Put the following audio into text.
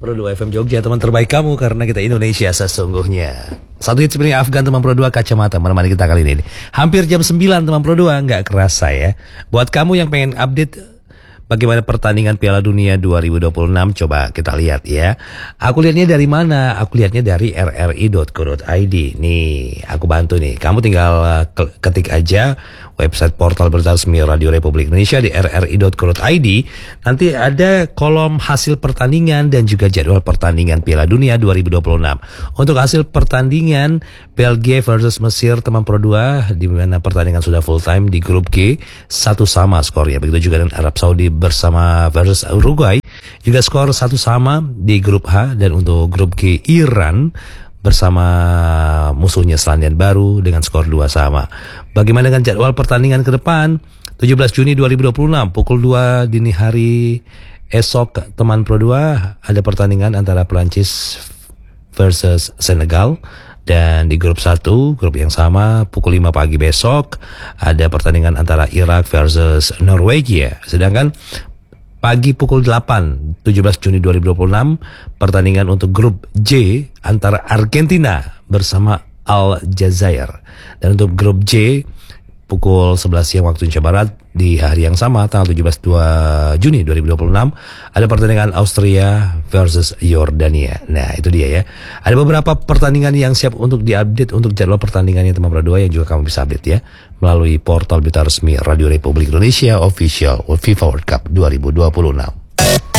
Pro 2 FM Jogja, teman terbaik kamu karena kita Indonesia sesungguhnya. Satu hit sebenarnya Afgan teman Pro 2 kacamata menemani kita kali ini. Hampir jam 9 teman Pro 2, nggak kerasa ya. Buat kamu yang pengen update bagaimana pertandingan Piala Dunia 2026, coba kita lihat ya. Aku lihatnya dari mana? Aku lihatnya dari rri.co.id. Nih, aku bantu nih. Kamu tinggal ketik aja website portal berita resmi Radio Republik Indonesia di rri.co.id. Nanti ada kolom hasil pertandingan dan juga jadwal pertandingan Piala Dunia 2026. Untuk hasil pertandingan Belgia versus Mesir teman Pro 2, di mana pertandingan sudah full time di grup G, 1 sama skornya. Begitu juga dengan Arab Saudi bersama versus Uruguay, juga skor 1 sama di grup H. Dan untuk grup G, Iran bersama musuhnya Selandia Baru dengan skor 2 sama. Bagaimana dengan jadwal pertandingan ke depan? 17 Juni 2026 pukul 2 dini hari esok teman Pro 2 ada pertandingan antara Perancis versus Senegal. Dan di grup 1, grup yang sama, pukul 5 pagi besok ada pertandingan antara Irak versus Norwegia. Sedangkan pagi pukul 8, 17 Juni 2026, pertandingan untuk grup J antara Argentina bersama Aljazair. Dan untuk grup J, pukul 11 siang waktu Indonesia Barat di hari yang sama, tanggal 17 Juni 2026, ada pertandingan Austria versus Yordania. Nah, itu dia ya. Ada beberapa pertandingan yang siap untuk diupdate untuk jadwal pertandingannya teman Pro 2 yang juga kamu bisa update ya melalui portal berita resmi Radio Republik Indonesia Official FIFA World Cup 2026.